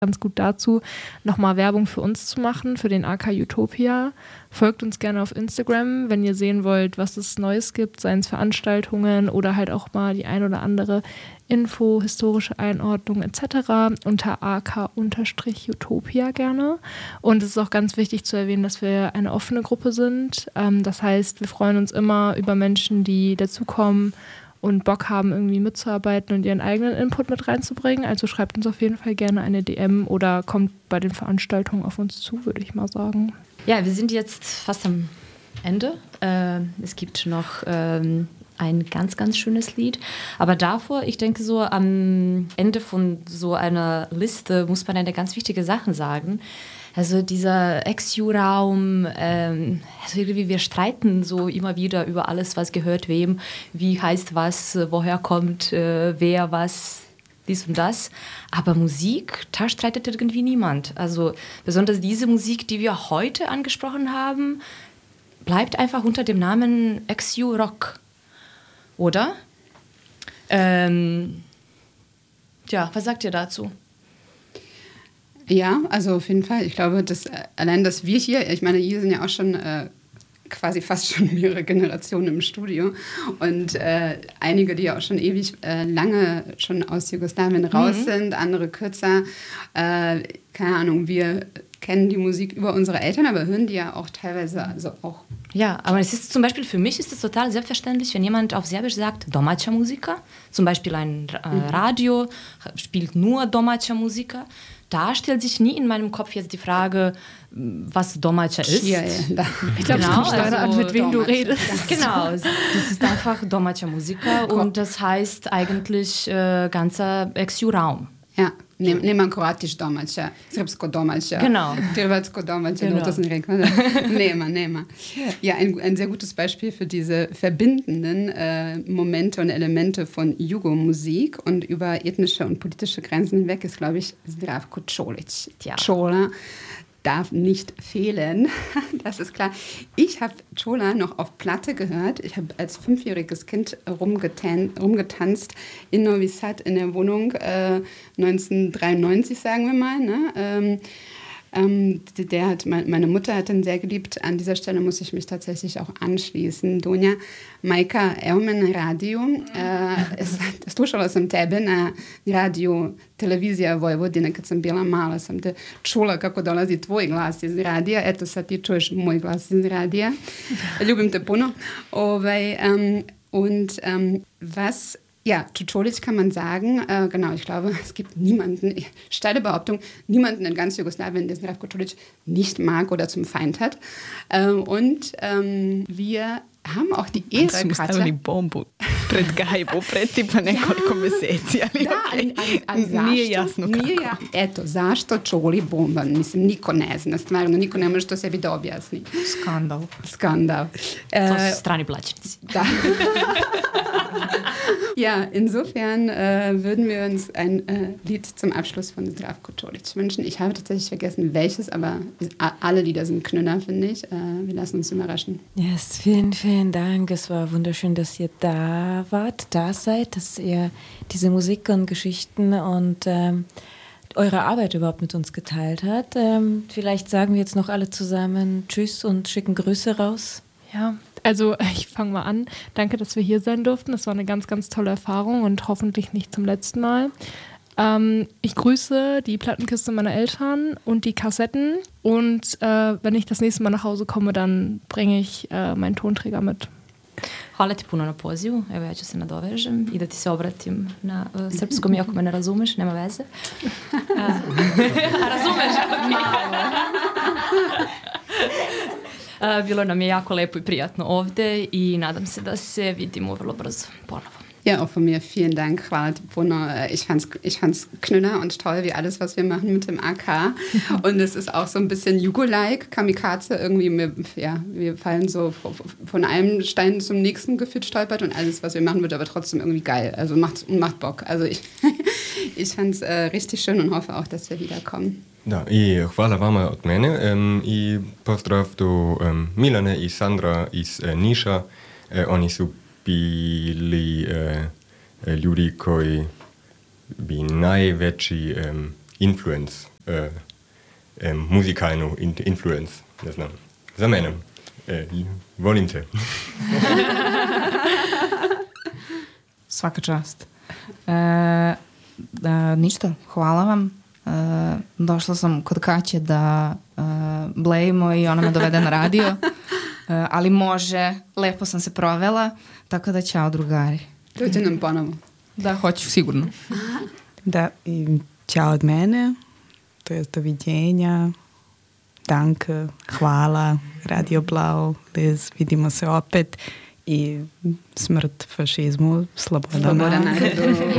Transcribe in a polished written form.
ganz gut dazu, nochmal Werbung für uns zu machen, für den AK Utopia. Folgt uns gerne auf Instagram, wenn ihr sehen wollt, was es Neues gibt, seien es Veranstaltungen oder halt auch mal die ein oder andere Info, historische Einordnung etc. unter AK-Utopia gerne. Und es ist auch ganz wichtig zu erwähnen, dass wir eine offene Gruppe sind. Das heißt, wir freuen uns immer über Menschen, die dazukommen und Bock haben, irgendwie mitzuarbeiten und ihren eigenen Input mit reinzubringen. Also schreibt uns auf jeden Fall gerne eine DM oder kommt bei den Veranstaltungen auf uns zu, würde ich mal sagen. Ja, wir sind jetzt fast am Ende. Es gibt noch ein ganz, ganz schönes Lied. Aber davor, ich denke so, am Ende von so einer Liste muss man eine ganz wichtige Sache sagen. Also dieser Ex-Ju-Raum, also irgendwie wir streiten so immer wieder über alles, was gehört wem, wie heißt was, woher kommt, wer was, dies und das. Aber Musik, da streitet irgendwie niemand. Also besonders diese Musik, die wir heute angesprochen haben, bleibt einfach unter dem Namen Ex-Ju-Rock. Oder? Ja, was sagt ihr dazu? Ja, also auf jeden Fall. Ich glaube, dass allein, dass wir hier, ich meine, hier sind ja auch schon quasi fast schon mehrere Generationen im Studio und einige, die ja auch schon ewig lange schon aus Jugoslawien raus sind, andere kürzer. Keine Ahnung, wir kennen die Musik über unsere Eltern, aber hören die ja auch teilweise also auch. Ja, aber es ist zum Beispiel für mich ist es total selbstverständlich, wenn jemand auf Serbisch sagt domaća muzika, zum Beispiel ein Radio spielt nur domaća muzika. Da stellt sich nie in meinem Kopf jetzt die Frage, was domaća ist. Ja. Ich glaube, es kommt leider an, mit wem du redest. Genau, das ist einfach domaća muzika und das heißt eigentlich ganzer Ex-Ju-Raum. Ja, nema kroatisch domaća, srpsko domaća, genau. Hrvatsko domaća, genau. das nicht nema. Ja, ein sehr gutes Beispiel für diese verbindenden Momente und Elemente von Jugo-Musik und über ethnische und politische Grenzen hinweg ist, glaube ich, Zdravko Čolić. Ja. Čola darf nicht fehlen, das ist klar. Ich habe Čola noch auf Platte gehört. Ich habe als 5-jähriges Kind rumgetanzt in Novi Sad in der Wohnung 1993, sagen wir mal. Ne? Meine Mutter hat ihn sehr geliebt. An dieser Stelle muss ich mich tatsächlich auch anschließen. Donja, Majka, evo me na radiju. Slušala sam tebe na radiju Televizija Vojvodine kad sam bila mala. Sam te čula kako dolazi tvoj glas iz radija. Eto, sad ti čuješ moj glas iz radija. Ljubim te puno. Was... Ja, zu Čolić kann man sagen, genau, ich glaube, es gibt niemanden, steile Behauptung, niemanden in ganz Jugoslawien, der Zdravko Čolić nicht mag oder zum Feind hat. Wir haben auch die Ehre, Katja... stavili bombu pred gajbu, pred tipa nekoliko meseci, ali nije jasno kako. Eto, zašto Čoli bomba? Mislim, niko ne zna, stvarno, niko ne može to sebi da objasni. Skandal. To su strani plaćenici. Da. Ja, insofern würden wir uns ein Lied zum Abschluss von Zdravko Čolić wünschen. Ich habe tatsächlich vergessen, welches, aber alle Lieder sind Knüller, finde ich. Wir lassen uns überraschen. Yes, vielen, vielen Dank. Es war wunderschön, dass ihr da seid, dass ihr diese Musik und Geschichten und eure Arbeit überhaupt mit uns geteilt habt. Vielleicht sagen wir jetzt noch alle zusammen Tschüss und schicken Grüße raus. Ja, also ich fange mal an. Danke, dass wir hier sein durften. Das war eine ganz, ganz tolle Erfahrung und hoffentlich nicht zum letzten Mal. Ich grüße die Plattenkiste meiner Eltern und die Kassetten. Und wenn ich das nächste Mal nach Hause komme, dann bringe ich meinen Tonträger mit. Hvala ti puno na pozivu. Evo ja ću se nadovežem i da ti se obratim na srpskom, iako me ne razumeš, nema veze. Razumeš? Bilo nam je jako lepo i prijatno ovde i nadam se da se vidimo vrlo brzo ponovo. Ja, auch von mir vielen Dank, Hvala ti puno. Ich fand's Knüller und toll, wie alles, was wir machen mit dem AK. Und es ist auch so ein bisschen Jugo-like, Kamikaze irgendwie. Wir fallen so von einem Stein zum nächsten gefühlt stolpert und alles, was wir machen, wird aber trotzdem irgendwie geil. Also macht Bock. Also ich fand's richtig schön und hoffe auch, dass wir wiederkommen. Da, i hvala vama od mene i pozdrav do Milane i Sandra iz Niša. Oni su bili ljudi koji bi najveći influence muzikalnu influence, ne znam. Za mene. Volim te. Svaka čast. Ništa, hvala vam. Došla sam kod Kaće da blejimo i ona me dovede na radio. Ali može, lepo sam se provela, tako da ćao drugari. Dođe nam ponovo. Da, hoću, sigurno. Da, i ćao od mene, to je doviđenja, danke, hvala, Radio Blau, Liz, vidimo se opet i smrt fašizmu, sloboda narodu.